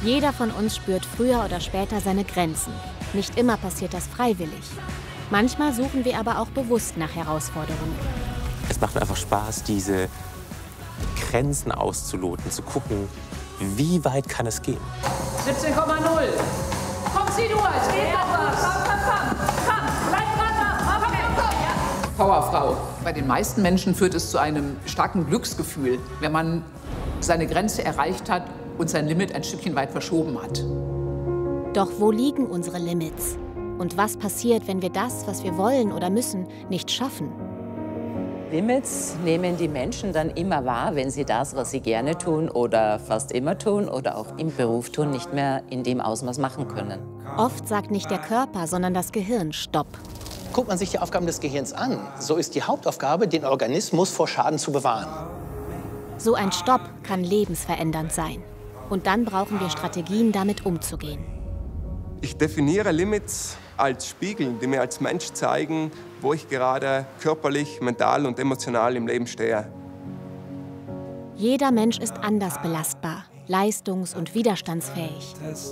Jeder von uns spürt früher oder später seine Grenzen. Nicht immer passiert das freiwillig. Manchmal suchen wir aber auch bewusst nach Herausforderungen. Es macht mir einfach Spaß, diese Grenzen auszuloten, zu gucken, wie weit kann es gehen. 17,0. Komm, zieh durch, geht noch was. Komm, bleib dran. Powerfrau. Bei den meisten Menschen führt es zu einem starken Glücksgefühl, wenn man seine Grenze erreicht hat und sein Limit ein Stückchen weit verschoben hat. Doch wo liegen unsere Limits? Und was passiert, wenn wir das, was wir wollen oder müssen, nicht schaffen? Limits nehmen die Menschen dann immer wahr, wenn sie das, was sie gerne tun oder fast immer tun oder auch im Beruf tun, nicht mehr in dem Ausmaß machen können. Oft sagt nicht der Körper, sondern das Gehirn Stopp. Guckt man sich die Aufgaben des Gehirns an, so ist die Hauptaufgabe, den Organismus vor Schaden zu bewahren. So ein Stopp kann lebensverändernd sein. Und dann brauchen wir Strategien, damit umzugehen. Ich definiere Limits als Spiegel, die mir als Mensch zeigen, wo ich gerade körperlich, mental und emotional im Leben stehe. Jeder Mensch ist anders belastbar, leistungs- und widerstandsfähig.